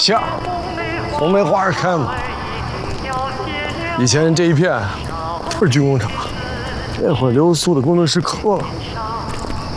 像，红梅花儿开了。以前这一片都是军工厂，这会儿流苏的工程师可多了。